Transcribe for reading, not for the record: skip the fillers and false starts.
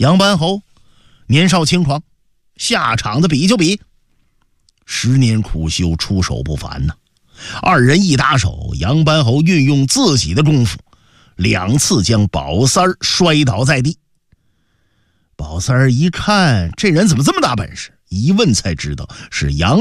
杨班侯年少轻狂，下场的比就比，10年苦修，出手不凡呐。二人一打手，杨班侯运用自己的功夫，2次将宝三儿摔倒在地。宝三儿一看这人怎么这么大本事，一问才知道是杨